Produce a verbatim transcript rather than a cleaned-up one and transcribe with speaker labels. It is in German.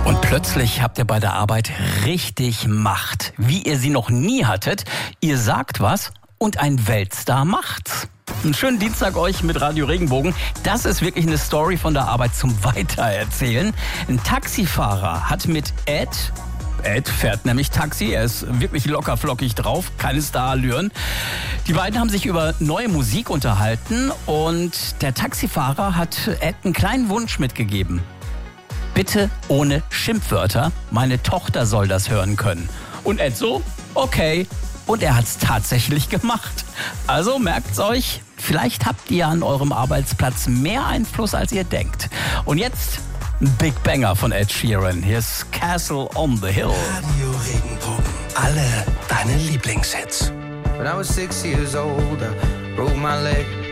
Speaker 1: Und plötzlich habt ihr bei der Arbeit richtig Macht, wie ihr sie noch nie hattet. Ihr sagt was und ein Weltstar macht's. Einen schönen Dienstag euch mit Radio Regenbogen. Das ist wirklich eine Story von der Arbeit zum Weitererzählen. Ein Taxifahrer hat mit Ed... Ed fährt nämlich Taxi, er ist wirklich locker flockig drauf, keine Starallüren. Die beiden haben sich über neue Musik unterhalten und der Taxifahrer hat Ed einen kleinen Wunsch mitgegeben. Bitte ohne Schimpfwörter, meine Tochter soll das hören können. Und Ed so, okay. Und er hat's tatsächlich gemacht. Also merkt's euch, vielleicht habt ihr an eurem Arbeitsplatz mehr Einfluss, als ihr denkt. Und jetzt ein Big Banger von Ed Sheeran. Hier ist Castle on the Hill.
Speaker 2: Radio Regenbogen. Alle deine Lieblingshits.
Speaker 3: When I was six years old, I broke my leg.